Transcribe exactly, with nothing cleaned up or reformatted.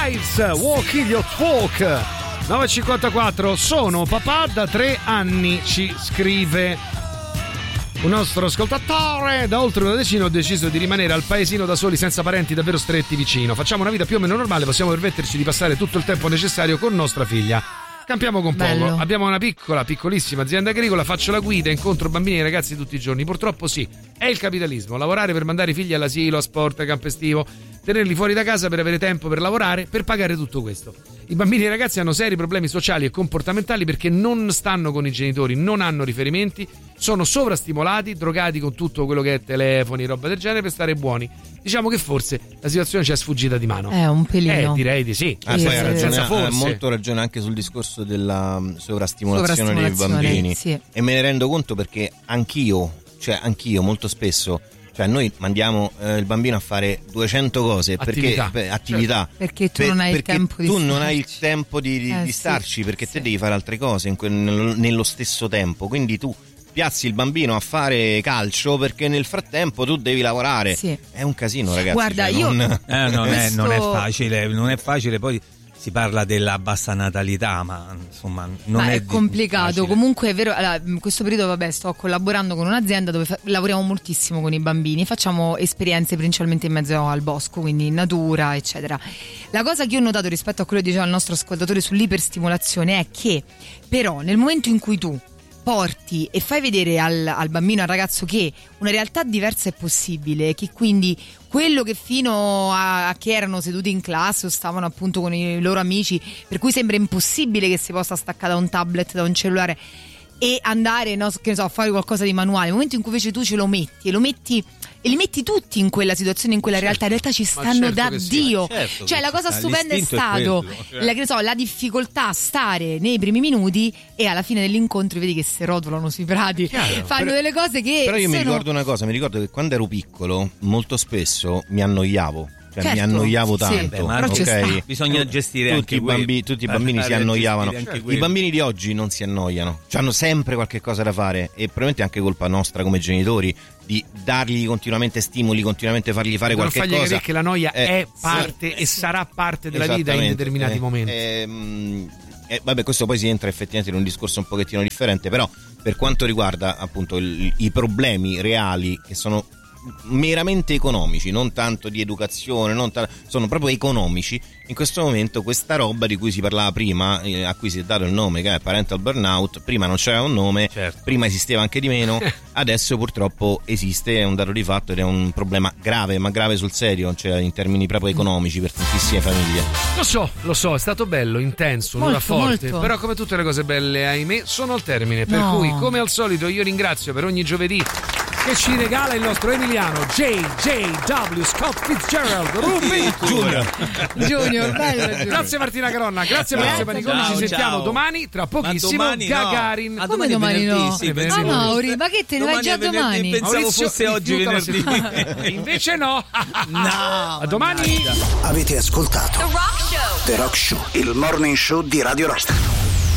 Hives, Walking Your Talk. nove e cinquantaquattro, sono papà da tre anni, ci scrive un nostro ascoltatore. Da oltre una decina ho deciso di rimanere al paesino da soli, senza parenti davvero stretti vicino. Facciamo una vita più o meno normale, possiamo permetterci di passare tutto il tempo necessario con nostra figlia. Campiamo con poco. Bello. Abbiamo una piccola, piccolissima azienda agricola, faccio la guida, incontro bambini e ragazzi tutti i giorni. Purtroppo sì, è il capitalismo. Lavorare per mandare i figli all'asilo, a sport, a campo estivo, tenerli fuori da casa per avere tempo per lavorare, per pagare tutto questo. I bambini e i ragazzi hanno seri problemi sociali e comportamentali perché non stanno con i genitori, non hanno riferimenti, sono sovrastimolati, drogati con tutto quello che è telefoni, roba del genere per stare buoni. Diciamo che forse la situazione ci è sfuggita di mano. È un pelino. Eh, direi di sì. Ah, Sì, poi ha, sì, ragione, senza ha forse. molto ragione anche sul discorso della sovrastimolazione, dei Sovrastimolazione, bambini. sì. E me ne rendo conto perché anch'io, cioè anch'io molto spesso, cioè noi mandiamo eh, il bambino a fare duecento cose Attività. perché per, attività Perché tu per- non hai il perché tempo di tu non hai il starci. tempo di, di- Eh, di sì, starci perché sì. te devi fare altre cose in quel- nello, nello stesso tempo, quindi tu piazzi il bambino a fare calcio perché nel frattempo tu devi lavorare. Sì. È un casino, ragazzi. Guarda, cioè, io- non- Eh, non, è, non è Questo- facile, non è facile. Poi si parla della bassa natalità, ma insomma non Ma è, è di- complicato. facile. Comunque è vero, allora, in questo periodo vabbè, sto collaborando con un'azienda dove fa- lavoriamo moltissimo con i bambini, facciamo esperienze principalmente in mezzo al bosco, quindi in natura, eccetera. La cosa che io ho notato rispetto a quello che diceva il nostro ascoltatore sull'iperstimolazione è che però nel momento in cui tu porti e fai vedere al, al bambino, al ragazzo, che una realtà diversa è possibile, che quindi quello che fino a, a che erano seduti in classe o stavano appunto con i loro amici, per cui sembra impossibile che si possa staccare da un tablet, da un cellulare e andare, no, che ne so, a fare qualcosa di manuale. Nel momento in cui invece tu ce lo metti e lo metti e li metti tutti in quella situazione, in quella realtà, in realtà ci stanno certo da che sì, Dio. certo Cioè che la ci cosa sta, stupenda è l'istinto è stato quello, cioè. la, che ne so, la difficoltà a stare nei primi minuti e alla fine dell'incontro vedi che si rotolano sui prati, fanno Però- delle cose che Però io sono... mi ricordo una cosa, mi ricordo che quando ero piccolo molto spesso mi annoiavo. Cioè Certo, mi annoiavo sì, tanto. Beh, ma però ci ok? sta. Bisogna gestire tutti anche i bambi- quello. tutti i bambini si Imparare a annoiavano. gestire anche I quello. bambini di oggi non si annoiano, hanno sempre qualche cosa da fare e probabilmente è anche colpa nostra come genitori di dargli continuamente stimoli, continuamente fargli fare Non qualche fargli cosa. capire che la noia Eh, è sì, parte e sarà parte della vita in Esattamente. determinati Eh, momenti. ehm, eh, vabbè, questo poi si entra effettivamente in un discorso un pochettino differente, però per quanto riguarda appunto il- i problemi reali che sono meramente economici, non tanto di educazione, non ta- sono proprio economici. In questo momento questa roba di cui si parlava prima, eh, a cui si è dato il nome, che è parental burnout, prima non c'era un nome, Certo. prima esisteva anche di meno, adesso purtroppo esiste, è un dato di fatto ed è un problema grave, ma grave sul serio, cioè in termini proprio economici per tantissime famiglie. Lo so, lo so, è stato bello, intenso, un'ora Molto, forte, molto. però come tutte le cose belle, ahimè, sono al termine, per No. cui come al solito io ringrazio per ogni giovedì che ci regala il nostro Emiliano J J W Scott Fitzgerald Ruby Junior. Junior, bello Junior. Grazie Martina Caronna, grazie Maurizio Paniconi, Ciao, ci sentiamo ciao. domani, tra Ma pochissimo domani no. Gagarin. Ah, Come è domani venerdì, no? sì, Ah, pensavo- Mauri, ma che te ne vai Domani già è venerdì, domani? Pensavo Maurizio fosse oggi rifiuta la venerdì. settimana. Invece no. No, A domani. mannaggia. Avete ascoltato The Rock Show. The Rock Show, il morning show di Radio Rock.